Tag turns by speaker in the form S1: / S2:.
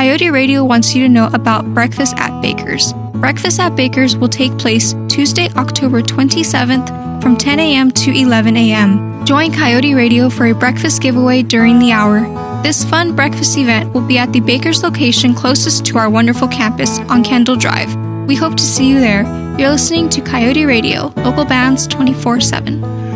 S1: Coyote Radio wants you to know about Breakfast at Baker's. Breakfast at Baker's will take place Tuesday, October 27th from 10 a.m. to 11 a.m. Join Coyote Radio for a breakfast giveaway during the hour. This fun breakfast event will be at the Baker's location closest to our wonderful campus on Kendall Drive. We hope to see you there. You're listening to Coyote Radio, local bands 24/7.